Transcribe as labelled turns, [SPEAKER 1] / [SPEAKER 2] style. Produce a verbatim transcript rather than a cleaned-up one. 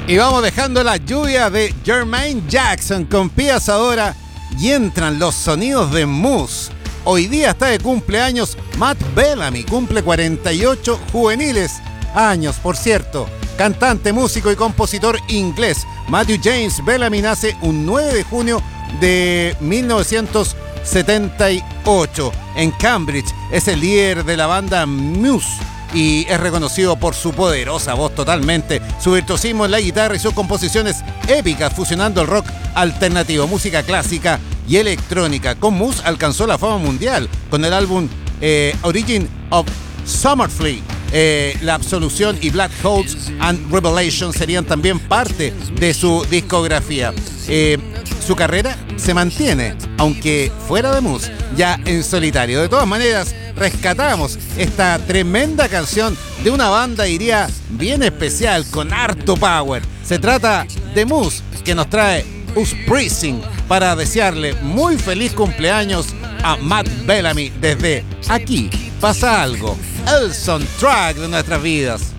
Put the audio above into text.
[SPEAKER 1] Y vamos dejando la lluvia de Jermaine Jackson con pies ahora y entran los sonidos de Muse. Hoy día está de cumpleaños Matt Bellamy, cumple cuarenta y ocho juveniles años, por cierto. Cantante, músico y compositor inglés. Matthew James Bellamy nace un nueve de junio de mil novecientos setenta y ocho en Cambridge. Es el líder de la banda Muse y es reconocido por su poderosa voz totalmente, su virtuosismo en la guitarra y sus composiciones épicas fusionando el rock alternativo, música clásica y electrónica. Con Muse alcanzó la fama mundial con el álbum eh, Origin of Summerflee. Eh, la Absolución y Black Holes and Revelation serían también parte de su discografía. Eh, su carrera se mantiene, aunque fuera de Muse, ya en solitario. De todas maneras, rescatamos esta tremenda canción de una banda, diría, bien especial, con harto power. Se trata de Muse, que nos trae Us Breathing para desearle muy feliz cumpleaños a Matt Bellamy desde Aquí Pasa Algo, el soundtrack de nuestras vidas.